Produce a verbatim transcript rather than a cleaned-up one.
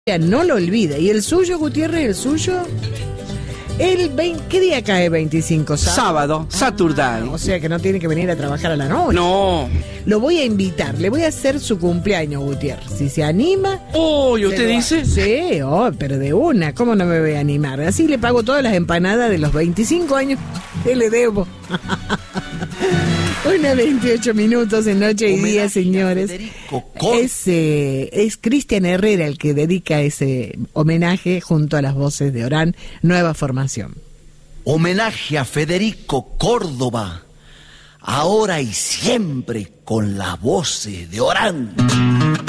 no lo olvida. ¿Y el suyo, Gutiérrez, el suyo? El veinte, ¿qué día cae veinticinco? Sábado, Saturday. Ah, o sea que no tiene que venir a trabajar a la noche. No. Lo voy a invitar, le voy a hacer su cumpleaños, Gutiérrez. Si se anima... Oh, ¿y usted dice? Sí, oh, pero de una, ¿cómo no me voy a animar? Así le pago todas las empanadas de los veinticinco años que le debo. Una veintiocho minutos en Noche y Día, señores. Es, eh, es Cristian Herrera el que dedica ese homenaje junto a las voces de Orán, Nueva Formación. Homenaje a Federico Córdoba, ahora y siempre con las voces de Orán.